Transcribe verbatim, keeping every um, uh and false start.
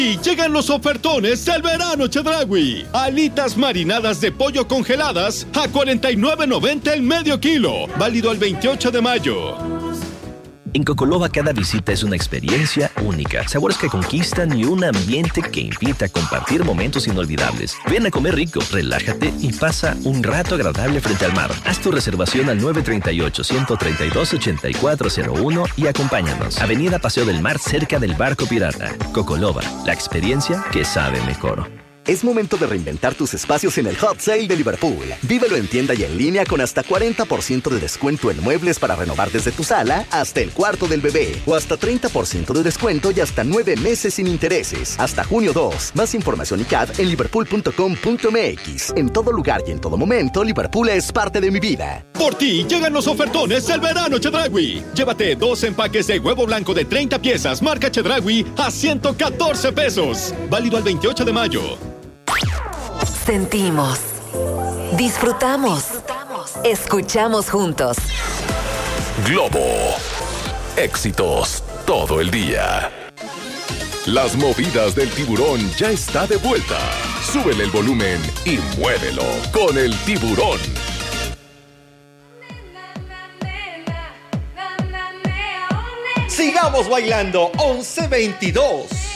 Y llegan los ofertones del verano Chedraui. Alitas marinadas de pollo congeladas a cuarenta y nueve noventa el medio kilo. Válido el veintiocho de mayo. En Cocoloba cada visita es una experiencia única, sabores que conquistan y un ambiente que invita a compartir momentos inolvidables. Ven a comer rico, relájate y pasa un rato agradable frente al mar. Haz tu reservación al nueve tres ocho, uno tres dos, ocho cuatro cero uno y acompáñanos. Avenida Paseo del Mar, cerca del Barco Pirata. Cocoloba, la experiencia que sabe mejor. Es momento de reinventar tus espacios en el Hot Sale de Liverpool. Vívelo en tienda y en línea con hasta cuarenta por ciento de descuento en muebles para renovar desde tu sala hasta el cuarto del bebé. O hasta treinta por ciento de descuento y hasta nueve meses sin intereses. Hasta junio dos. Más información y C A D en liverpool punto com punto m x. En todo lugar y en todo momento, Liverpool es parte de mi vida. Por ti llegan los ofertones del verano Chedraui. Llévate dos empaques de huevo blanco de treinta piezas marca Chedraui a ciento catorce pesos. Válido al veintiocho de mayo. Sentimos, disfrutamos, escuchamos juntos. Globo. Éxitos todo el día. Las movidas del tiburón ya está de vuelta. Súbele el volumen y muévelo con el tiburón. Sigamos bailando. once veintidós.